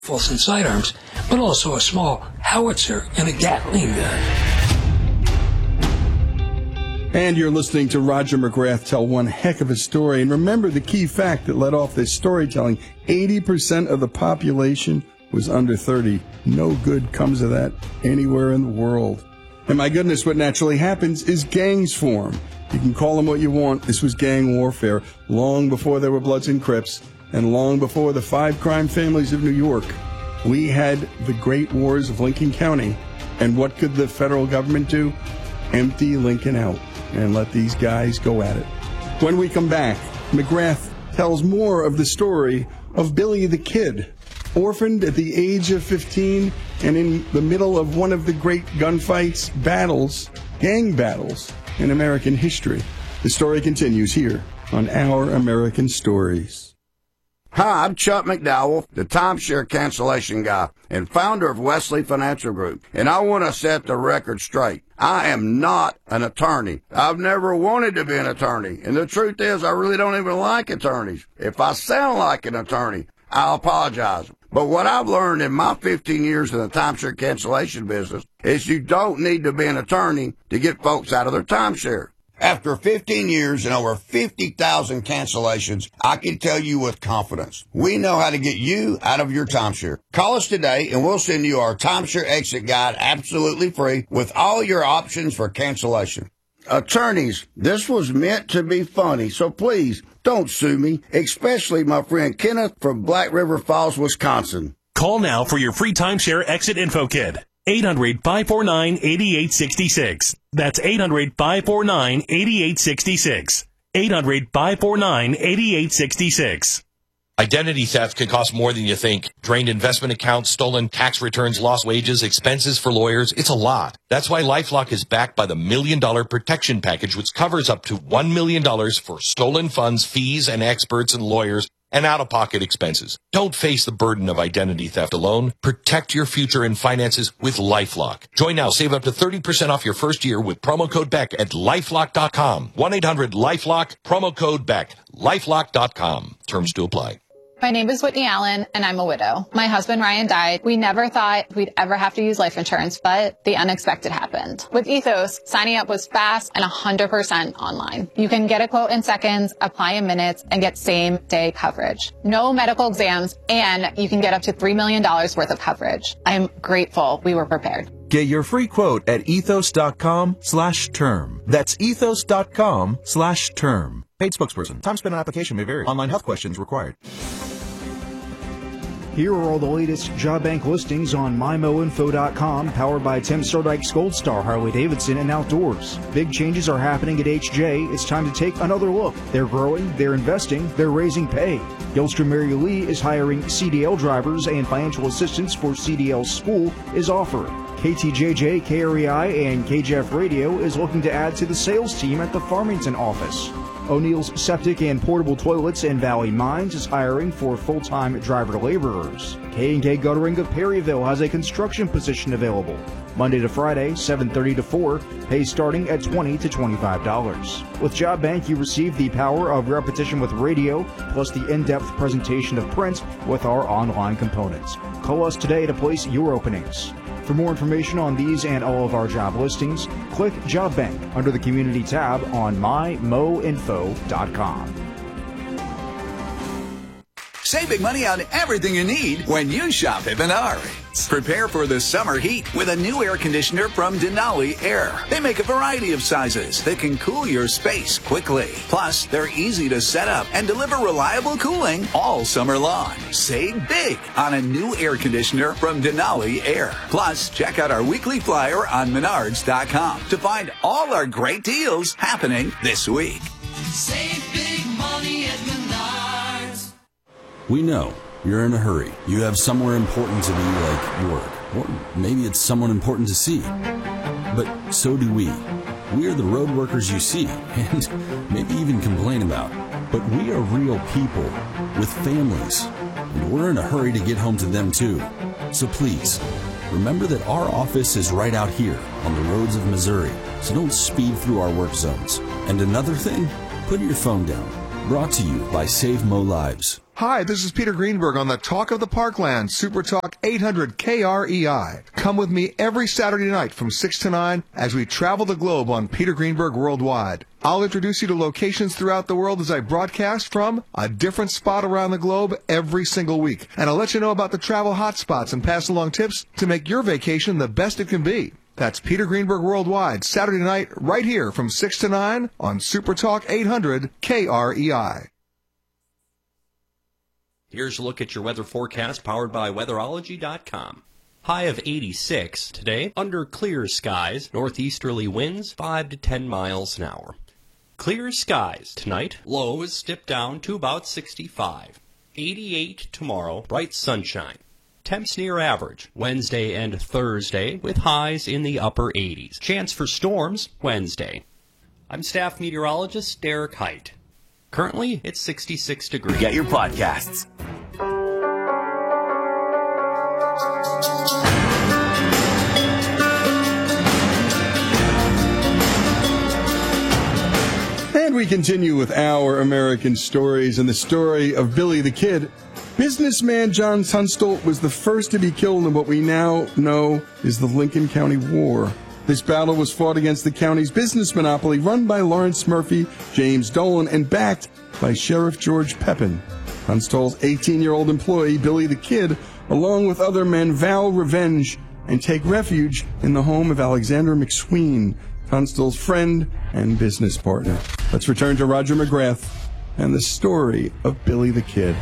rifles and sidearms, but also a small howitzer and a Gatling gun. And you're listening to Roger McGrath tell one heck of a story. And remember the key fact that led off this storytelling: 80% of the population was under 30. No good comes of that anywhere in the world. And my goodness, what naturally happens is gangs form. You can call them what you want. This was gang warfare long before there were Bloods and Crips, and long before the 5 crime families of New York. We had the great wars of Lincoln County. And what could the federal government do? Empty Lincoln out and let these guys go at it. When we come back, McGrath tells more of the story of Billy the Kid, orphaned at the age of 15 and in the middle of one of the great gunfights, battles, gang battles in American history. The story continues here on Our American Stories. Hi, I'm Chuck McDowell, the timeshare cancellation guy and founder of Wesley Financial Group, and I want to set the record straight. I am not an attorney. I've never wanted to be an attorney, and the truth is I really don't even like attorneys. If I sound like an attorney, I'll apologize. But what I've learned in my 15 years in the timeshare cancellation business is you don't need to be an attorney to get folks out of their timeshare. After 15 years and over 50,000 cancellations, I can tell you with confidence, we know how to get you out of your timeshare. Call us today and we'll send you our timeshare exit guide absolutely free with all your options for cancellation. Attorneys, this was meant to be funny, so please don't sue me, especially my friend Kenneth from Black River Falls, Wisconsin. Call now for your free timeshare exit info kit. 800-549-8866. That's 800-549-8866. 800-549-8866. Identity theft can cost more than you think. Drained investment accounts, stolen tax returns, lost wages, expenses for lawyers. It's a lot. That's why LifeLock is backed by the $1 Million Protection Package, which covers up to $1 million for stolen funds, fees, and experts and lawyers, and out-of-pocket expenses. Don't face the burden of identity theft alone. Protect your future and finances with LifeLock. Join now. Save up to 30% off your first year with promo code BECK at LifeLock.com. 1-800-LifeLock, promo code BECK. LifeLock.com. Terms to apply. My name is Whitney Allen, and I'm a widow. My husband, Ryan, died. We never thought we'd ever have to use life insurance, but the unexpected happened. With Ethos, signing up was fast and 100% online. You can get a quote in seconds, apply in minutes, and get same-day coverage. No medical exams, and you can get up to $3 million worth of coverage. I'm grateful we were prepared. Get your free quote at ethos.com/term. That's ethos.com/term. Paid spokesperson. Time spent on application may vary. Online health questions required. Here are all the latest job bank listings on MyMoInfo.com, powered by Tim Sterdyk's Gold Star Harley-Davidson and Outdoors. Big changes are happening at HJ. It's time to take another look. They're growing, they're investing, they're raising pay. Gilstrom Mary Lee is hiring CDL drivers, and financial assistance for CDL school is offered. KTJJ, KREI, and KJF Radio is looking to add to the sales team at the Farmington office. O'Neill's Septic and Portable Toilets in Valley Mines is hiring for full-time driver laborers. K&K Guttering of Perryville has a construction position available. Monday to Friday, 7:30 to 4, pay starting at $20 to $25. With Job Bank, you receive the power of repetition with radio, plus the in-depth presentation of print with our online components. Call us today to place your openings. For more information on these and all of our job listings, click Job Bank under the Community tab on mymoinfo.com. Save big money on everything you need when you shop at Menards. Prepare for the summer heat with a new air conditioner from Denali Air. They make a variety of sizes that can cool your space quickly. Plus, they're easy to set up and deliver reliable cooling all summer long. Save big on a new air conditioner from Denali Air. Plus, check out our weekly flyer on Menards.com to find all our great deals happening this week. Save big money at Menards. We know you're in a hurry. You have somewhere important to be, like work. Or maybe it's someone important to see. But so do we. We are the road workers you see, and maybe even complain about. But we are real people with families, and we're in a hurry to get home to them too. So please, remember that our office is right out here on the roads of Missouri, so don't speed through our work zones. And another thing, put your phone down. Brought to you by Save Mo Lives. Hi, this is Peter Greenberg on the Talk of the Parkland, Super Talk 800 KREI. Come with me every Saturday night from 6 to 9 as we travel the globe on Peter Greenberg Worldwide. I'll introduce you to locations throughout the world as I broadcast from a different spot around the globe every single week. And I'll let you know about the travel hotspots and pass along tips to make your vacation the best it can be. That's Peter Greenberg Worldwide, Saturday night, right here from 6 to 9 on Super Talk 800 KREI. Here's a look at your weather forecast powered by weatherology.com. High of 86 today, under clear skies, northeasterly winds 5 to 10 miles an hour. Clear skies tonight, lows dip down to about 65. 88 tomorrow, bright sunshine. Temps near average Wednesday and Thursday with highs in the upper 80s. Chance for storms Wednesday. I'm staff meteorologist Derek Height. Currently, it's 66 degrees. Get your podcasts. And we continue with our American stories and the story of Billy the Kid. Businessman John Tunstall was the first to be killed in what we now know is the Lincoln County War. This battle was fought against the county's business monopoly run by Lawrence Murphy, James Dolan, and backed by Sheriff George Pepin. Tunstall's 18-year-old employee, Billy the Kid, along with other men, vow revenge and take refuge in the home of Alexander McSween, Tunstall's friend and business partner. Let's return to Roger McGrath and the story of Billy the Kid.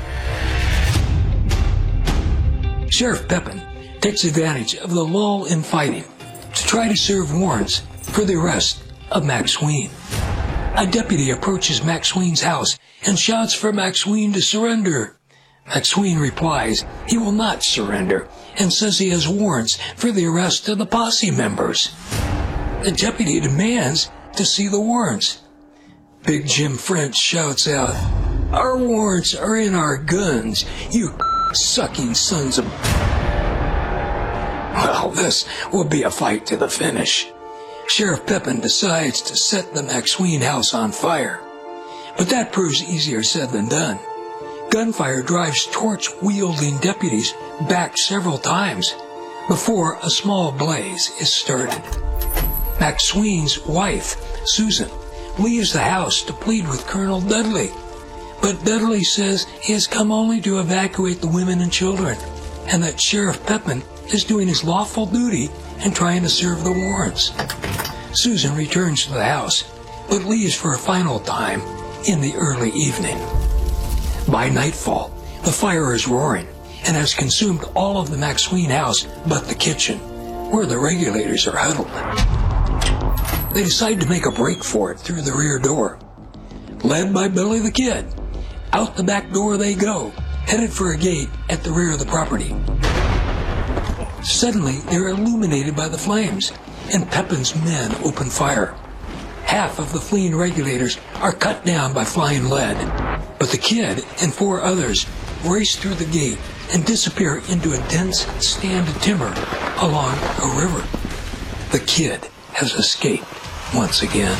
Sheriff Pepin takes advantage of the lull in fighting to try to serve warrants for the arrest of McSween. A deputy approaches McSween's house and shouts for McSween to surrender. McSween replies he will not surrender and says he has warrants for the arrest of the posse members. The deputy demands to see the warrants. Big Jim French shouts out, "Our warrants are in our guns, you sucking sons of..." Well, this will be a fight to the finish. Sheriff Pepin decides to set the McSween house on fire. But that proves easier said than done. Gunfire drives torch-wielding deputies back several times before a small blaze is started. McSween's wife, Susan, leaves the house to plead with Colonel Dudley. But Dudley says he has come only to evacuate the women and children, and that Sheriff Pepin is doing his lawful duty and trying to serve the warrants. Susan returns to the house, but leaves for a final time in the early evening. By nightfall, the fire is roaring and has consumed all of the McSween house but the kitchen, where the regulators are huddled. They decide to make a break for it through the rear door. Led by Billy the Kid, out the back door they go, headed for a gate at the rear of the property. Suddenly, they're illuminated by the flames, and Pepin's men open fire. Half of the fleeing regulators are cut down by flying lead, but the Kid and 4 others race through the gate and disappear into a dense stand of timber along a river. The Kid has escaped once again.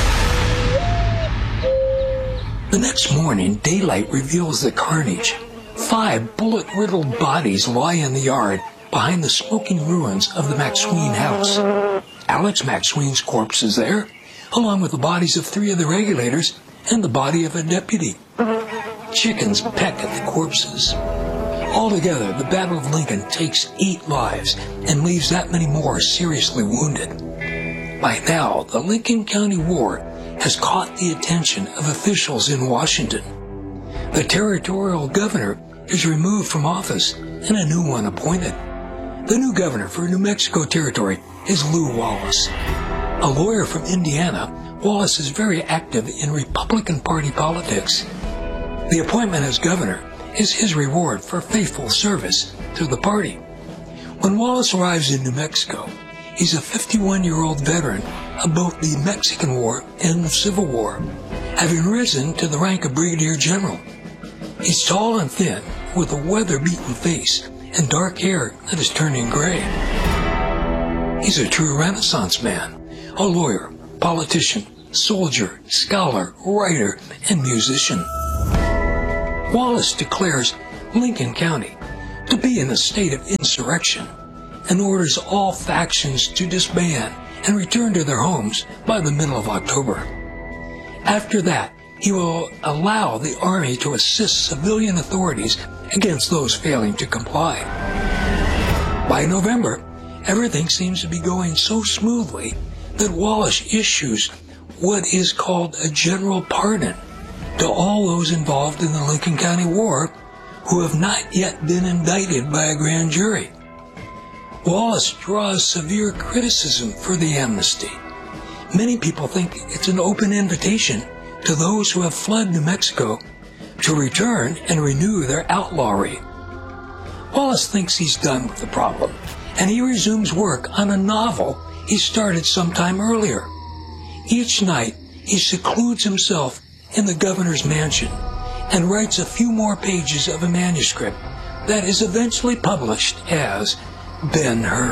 The next morning, daylight reveals the carnage. 5 bullet-riddled bodies lie in the yard behind the smoking ruins of the McSween house. Alex McSween's corpse is there, along with the bodies of 3 of the regulators and the body of a deputy. Chickens peck at the corpses. Altogether, the Battle of Lincoln takes 8 lives and leaves that many more seriously wounded. By now, the Lincoln County War has caught the attention of officials in Washington. The territorial governor is removed from office and a new one appointed. The new governor for New Mexico Territory is Lew Wallace. A lawyer from Indiana, Wallace is very active in Republican Party politics. The appointment as governor is his reward for faithful service to the party. When Wallace arrives in New Mexico, he's a 51-year-old veteran of both the Mexican War and the Civil War, having risen to the rank of brigadier general. He's tall and thin, with a weather-beaten face and dark hair that is turning gray. He's a true Renaissance man, a lawyer, politician, soldier, scholar, writer, and musician. Wallace declares Lincoln County to be in a state of insurrection and orders all factions to disband and return to their homes by the middle of October. After that, he will allow the Army to assist civilian authorities against those failing to comply. By November, everything seems to be going so smoothly that Wallace issues what is called a general pardon to all those involved in the Lincoln County War who have not yet been indicted by a grand jury. Wallace draws severe criticism for the amnesty. Many people think it's an open invitation to those who have fled New Mexico to return and renew their outlawry. Wallace thinks he's done with the problem, and he resumes work on a novel he started sometime earlier. Each night, he secludes himself in the governor's mansion and writes a few more pages of a manuscript that is eventually published as Ben-Hur.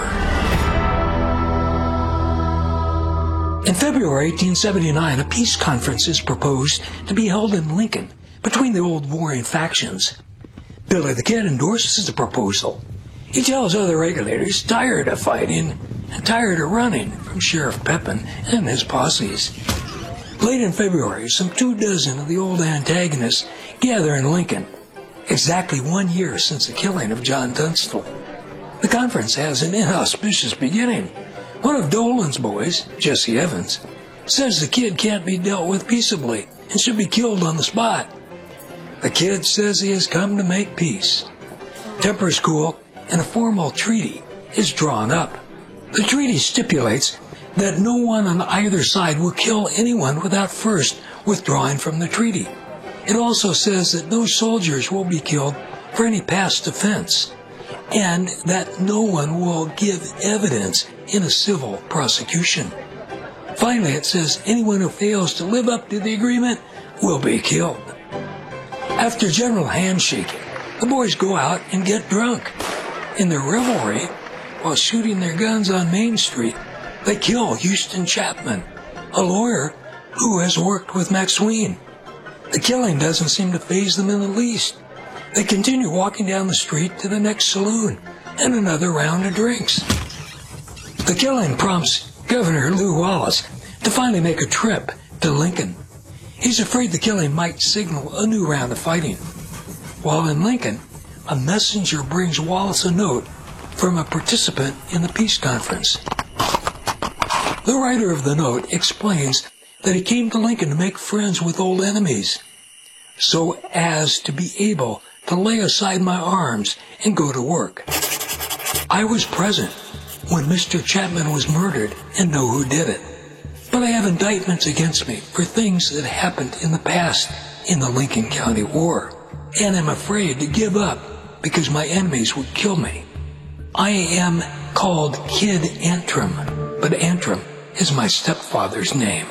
In February 1879, a peace conference is proposed to be held in Lincoln between the old warring factions. Billy the Kid endorses the proposal. He tells other regulators tired of fighting and tired of running from Sheriff Pepin and his posses. Late in February, some 24 of the old antagonists gather in Lincoln, exactly 1 year since the killing of John Tunstall. The conference has an inauspicious beginning. One of Dolan's boys, Jesse Evans, says the Kid can't be dealt with peaceably and should be killed on the spot. The Kid says he has come to make peace. Tempers cool, and a formal treaty is drawn up. The treaty stipulates that no one on either side will kill anyone without first withdrawing from the treaty. It also says that no soldiers will be killed for any past offense, and that no one will give evidence in a civil prosecution. Finally, it says anyone who fails to live up to the agreement will be killed. After general handshaking, the boys go out and get drunk. In their revelry, while shooting their guns on Main Street, they kill Houston Chapman, a lawyer who has worked with McSween. The killing doesn't seem to faze them in the least. They continue walking down the street to the next saloon and another round of drinks. The killing prompts Governor Lew Wallace to finally make a trip to Lincoln. He's afraid the killing might signal a new round of fighting. While in Lincoln, a messenger brings Wallace a note from a participant in the peace conference. The writer of the note explains that he came to Lincoln to make friends with old enemies, so as to be able to lay aside my arms and go to work. I was present when Mr. Chapman was murdered and know who did it, but I have indictments against me for things that happened in the past in the Lincoln County War, and I'm afraid to give up because my enemies would kill me. I am called Kid Antrim, but Antrim is my stepfather's name.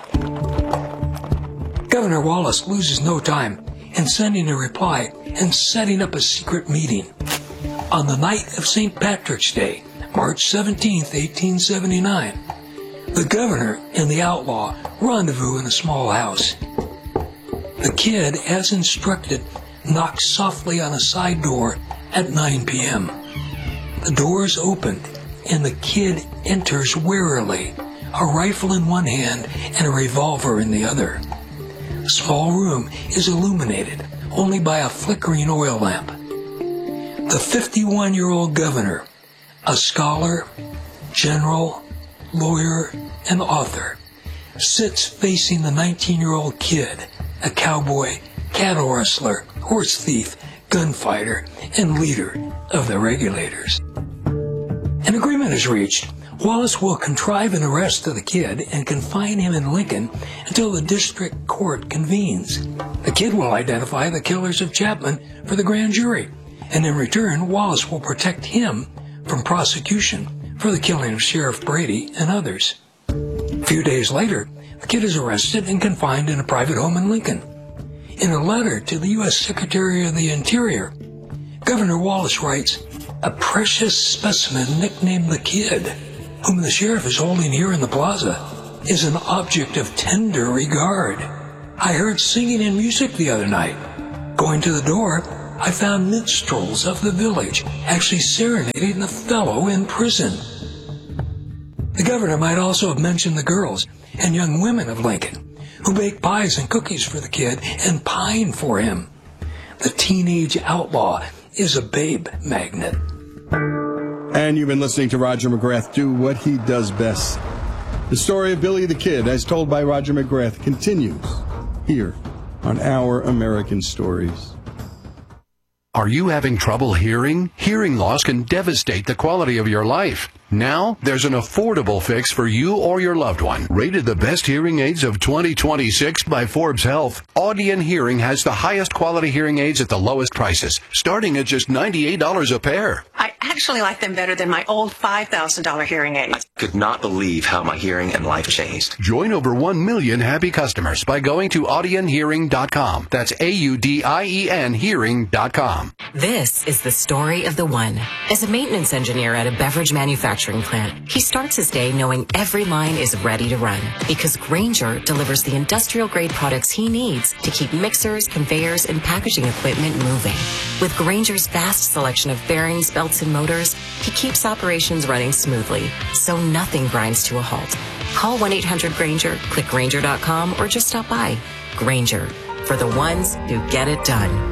Governor Wallace loses no time in sending a reply and setting up a secret meeting. On the night of St. Patrick's Day, March 17, 1879, the governor and the outlaw rendezvous in a small house. The Kid, as instructed, knocks softly on a side door at 9 p.m. The door is opened, and the Kid enters warily, a rifle in one hand and a revolver in the other. The small room is illuminated only by a flickering oil lamp. The 51-year-old governor, a scholar, general, lawyer, and author, sits facing the 19-year-old Kid, a cowboy, cattle rustler, horse thief, gunfighter, and leader of the regulators. An agreement is reached. Wallace will contrive an arrest of the Kid and confine him in Lincoln until the district court convenes. The Kid will identify the killers of Chapman for the grand jury, and in return, Wallace will protect him from prosecution for the killing of Sheriff Brady and others. A few days later, the Kid is arrested and confined in a private home in Lincoln. In a letter to the U.S. Secretary of the Interior, Governor Wallace writes, "A precious specimen nicknamed the Kid, whom the sheriff is holding here in the plaza, is an object of tender regard. I heard singing and music the other night. Going to the door, I found minstrels of the village actually serenading the fellow in prison. The governor might also have mentioned the girls and young women of Lincoln who bake pies and cookies for the kid and pine for him. The teenage outlaw is a babe magnet. And you've been listening to Roger McGrath do what he does best. The story of Billy the Kid, as told by Roger McGrath, continues here on Our American Stories. Are you having trouble hearing? Hearing loss can devastate the quality of your life. Now, there's an affordable fix for you or your loved one. Rated the best hearing aids of 2026 by Forbes Health, Audion Hearing has the highest quality hearing aids at the lowest prices, starting at just $98 a pair. I actually like them better than my old $5,000 hearing aids. I could not believe how my hearing and life changed. Join over 1 million happy customers by going to audionhearing.com. That's AUDIEN hearing.com. This is the story of the one. As a maintenance engineer at a beverage manufacturing plant, he starts his day knowing every line is ready to run because Grainger delivers the industrial-grade products he needs to keep mixers, conveyors, and packaging equipment moving. With Grainger's vast selection of bearings, belts, and motors, he keeps operations running smoothly, so nothing grinds to a halt. Call 1-800-GRAINGER, click Grainger.com, or just stop by. Grainger, for the ones who get it done.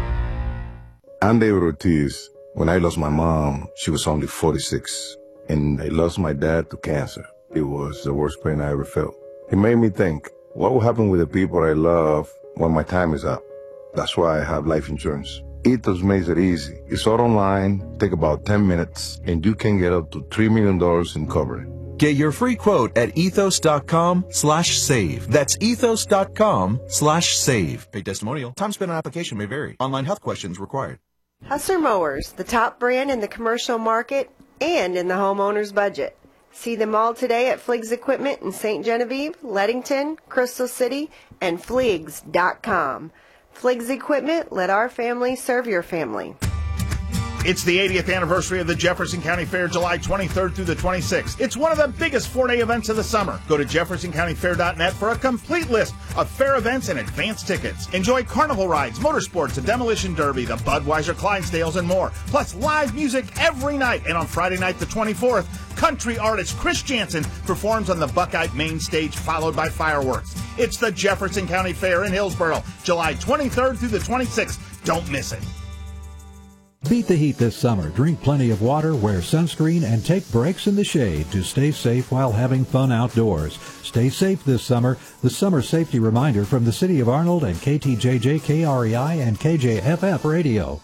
I'm David Ortiz. When I lost my mom, she was only 46. And I lost my dad to cancer. It was the worst pain I ever felt. It made me think, what will happen with the people I love when my time is up? That's why I have life insurance. Ethos makes it easy. It's all online, take about 10 minutes, and you can get up to $3 million in coverage. Get your free quote at ethos.com/save. That's ethos.com/save. Paid testimonial. Time spent on application may vary. Online health questions required. Hustler Mowers, the top brand in the commercial market and in the homeowner's budget. See them all today at Fleegs Equipment in St. Genevieve, Leadington, Crystal City, and Fleegs.com. Fleegs Equipment, let our family serve your family. It's the 80th anniversary of the Jefferson County Fair, July 23rd through the 26th. It's one of the biggest four-day events of the summer. Go to jeffersoncountyfair.net for a complete list of fair events and advance tickets. Enjoy carnival rides, motorsports, a demolition derby, the Budweiser Clydesdales, and more. Plus live music every night. And on Friday night, the 24th, country artist Chris Jansen performs on the Buckeye main stage, followed by fireworks. It's the Jefferson County Fair in Hillsboro, July 23rd through the 26th. Don't miss it. Beat the heat this summer. Drink plenty of water, wear sunscreen, and take breaks in the shade to stay safe while having fun outdoors. Stay safe this summer. The summer safety reminder from the City of Arnold and KTJJ, KREI, and KJFF Radio.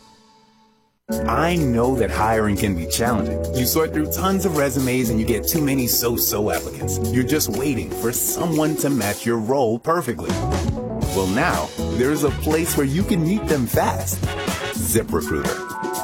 I know that hiring can be challenging. You sort through tons of resumes and you get too many so-so applicants. You're just waiting for someone to match your role perfectly. Well, now, there's a place where you can meet them fast. ZipRecruiter.